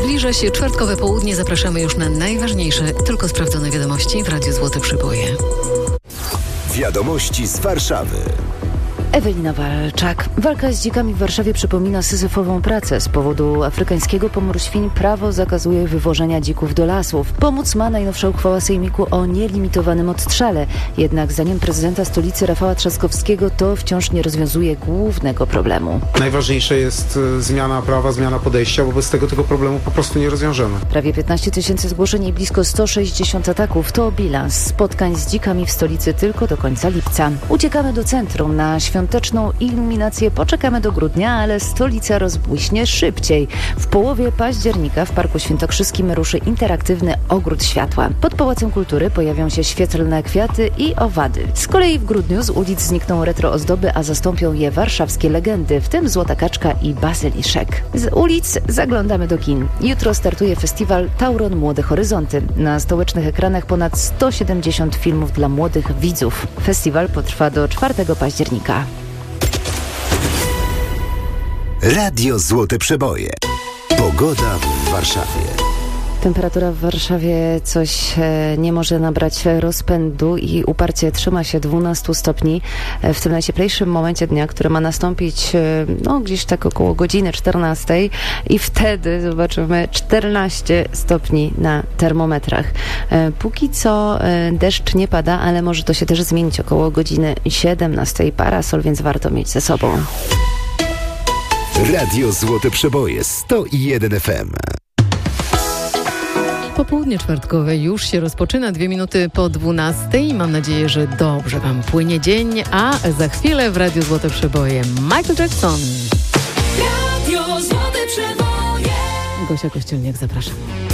Zbliża się czwartkowe południe. Zapraszamy już na najważniejsze, tylko sprawdzone wiadomości w Radiu Złote Przyboje. Wiadomości z Warszawy. Ewelina Walczak. Walka z dzikami w Warszawie przypomina syzyfową pracę. Z powodu afrykańskiego pomoru świń prawo zakazuje wywożenia dzików do lasów. Pomóc ma najnowsza uchwała Sejmiku o nielimitowanym odstrzale. Jednak zdaniem prezydenta stolicy Rafała Trzaskowskiego to wciąż nie rozwiązuje głównego problemu. Najważniejsze jest zmiana prawa, zmiana podejścia, bo bez tego problemu po prostu nie rozwiążemy. Prawie 15 000 zgłoszeń i blisko 160 ataków to bilans spotkań z dzikami w stolicy tylko do końca lipca. Uciekamy do centrum na świąteczną iluminację, poczekamy do grudnia, ale stolica rozbłyśnie szybciej. W połowie października w Parku Świętokrzyskim ruszy interaktywny ogród światła. Pod Pałacem Kultury pojawią się świetlne kwiaty i owady. Z kolei w grudniu z ulic znikną retroozdoby, a zastąpią je warszawskie legendy, w tym Złota Kaczka i Bazyliszek. Z ulic zaglądamy do kin. Jutro startuje festiwal Tauron Młode Horyzonty. Na stołecznych ekranach ponad 170 filmów dla młodych widzów. Festiwal potrwa do 4 października. Radio Złote Przeboje. Pogoda w Warszawie. Temperatura w Warszawie coś nie może nabrać rozpędu i uparcie trzyma się 12 stopni w tym najcieplejszym momencie dnia, który ma nastąpić gdzieś tak około godziny 14 i wtedy zobaczymy 14 stopni na termometrach. Póki co deszcz nie pada, ale może to się też zmienić około godziny 17. Parasol, więc warto mieć ze sobą. Radio Złote Przeboje 101 FM. Popołudnie czwartkowe już się rozpoczyna, 2 minuty po 12. Mam nadzieję, że dobrze Wam płynie dzień, a za chwilę w Radiu Złote Przeboje Michael Jackson. Radio Złote Przeboje. Gosia Kościelniak, zapraszam.